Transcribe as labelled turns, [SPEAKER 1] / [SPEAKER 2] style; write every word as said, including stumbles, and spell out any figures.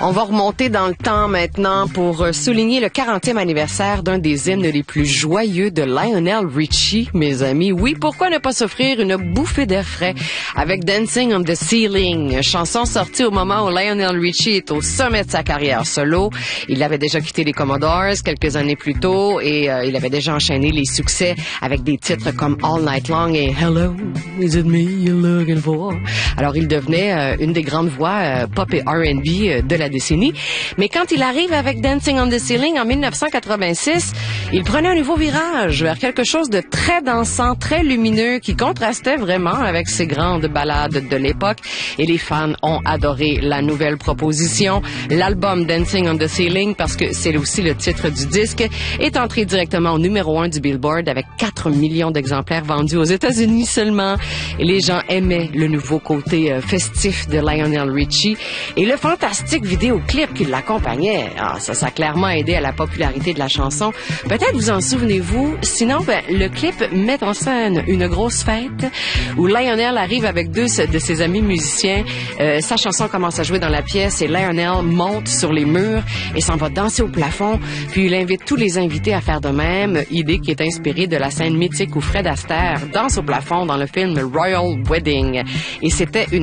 [SPEAKER 1] On va remonter dans le temps maintenant pour souligner le quarantième anniversaire d'un des hymnes les plus joyeux de Lionel Richie, mes amis. Oui, pourquoi ne pas s'offrir une bouffée d'air frais avec Dancing on the Ceiling, chanson sortie au moment où Lionel Richie est au sommet de sa carrière solo. Il avait déjà quitté les Commodores quelques années plus tôt et euh, il avait déjà enchaîné les succès avec des titres comme All Night Long et Hello, is it me you're looking for? Alors, il devenait euh, une des grandes voix euh, pop et R and B euh, de la décennie. Mais quand il arrive avec Dancing on the Ceiling en dix-neuf cent quatre-vingt-six, il prenait un nouveau virage vers quelque chose de très dansant, très lumineux, qui contrastait vraiment avec ses grandes ballades de l'époque. Et les fans ont adoré la nouvelle proposition. L'album Dancing on the Ceiling, parce que c'est aussi le titre du disque, est entré directement au numéro un du Billboard avec quatre millions d'exemplaires vendus aux États-Unis seulement. Et les gens aimaient le nouveau côté euh, festif de Lionel Richie. Et le fantastique vidéoclip qui l'accompagnait, ah, ça, ça a clairement aidé à la popularité de la chanson. Peut-être vous en souvenez-vous. Sinon, ben, le clip met en scène une grosse fête où Lionel arrive avec deux de ses amis musiciens. Euh, sa chanson commence à jouer dans la pièce et Lionel monte sur les murs et s'en va danser au plafond. Puis il invite tous les invités à faire de même, idée qui est inspirée de la scène mythique où Fred Astaire danse au plafond dans le film Royal Wedding. Et c'était une